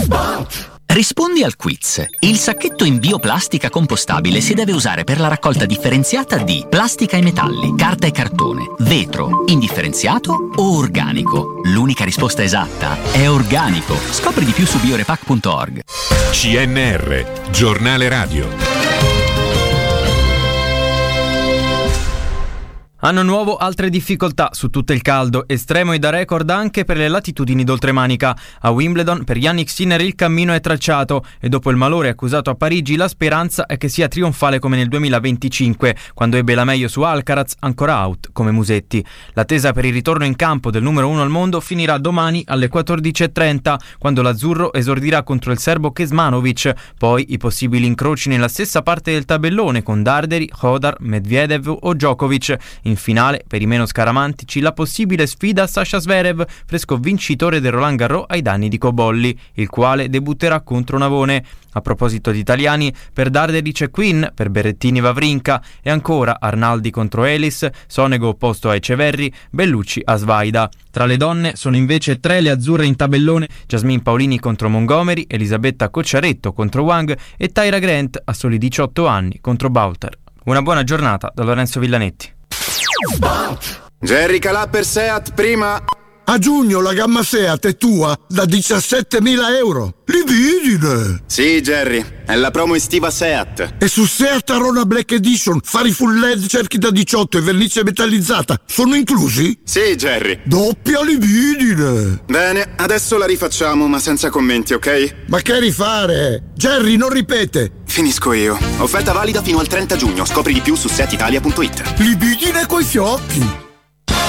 Rispondi al quiz. Il sacchetto in bioplastica compostabile si deve usare per la raccolta differenziata di plastica e metalli, carta e cartone, vetro, indifferenziato o organico. L'unica risposta esatta è organico. Scopri di più su biorepack.org. CNR, giornale radio. Anno nuovo, altre difficoltà su tutto il caldo, estremo e da record anche per le latitudini d'oltremanica. A Wimbledon per Jannik Sinner il cammino è tracciato e dopo il malore accusato a Parigi la speranza è che sia trionfale come nel 2025, quando ebbe la meglio su Alcaraz, ancora out come Musetti. L'attesa per il ritorno in campo del numero 1 al mondo finirà domani alle 14.30, quando l'azzurro esordirà contro il serbo Kecmanovic. Poi i possibili incroci nella stessa parte del tabellone con Darderi, Hodar, Medvedev o Djokovic. In finale, per i meno scaramantici, la possibile sfida a Sasha Zverev, fresco vincitore del Roland Garros ai danni di Cobolli, il quale debutterà contro Navone. A proposito di italiani, per Darderi c'è Quinn, per Berrettini Wawrinka e ancora Arnaldi contro Elis, Sonego opposto a Eceverri, Bellucci a Svaida. Tra le donne sono invece 3 le azzurre in tabellone: Jasmine Paolini contro Montgomery, Elisabetta Cocciaretto contro Wang e Tyra Grant a soli 18 anni contro Bauter. Una buona giornata da Lorenzo Villanetti. Jerry Calà per Seat prima. A giugno la gamma Seat è tua da 17.000 euro. Libidine! Sì, Jerry, è la promo estiva Seat. E su Seat Arona Black Edition, fari full LED, cerchi da 18 e vernice metallizzata sono inclusi? Sì, Jerry. Doppia libidine! Bene, adesso la rifacciamo, ma senza commenti, ok? Ma che rifare? Jerry, non ripete! Finisco io. Offerta valida fino al 30 giugno. Scopri di più su seatitalia.it. Libidine coi fiocchi!